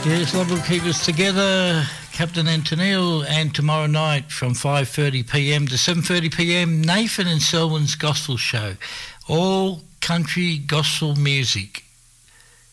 Yes, love will keep us together, Captain Antonio, and tomorrow night from 5:30pm to 7:30pm, Nathan and Selwyn's Gospel Show. All country gospel music.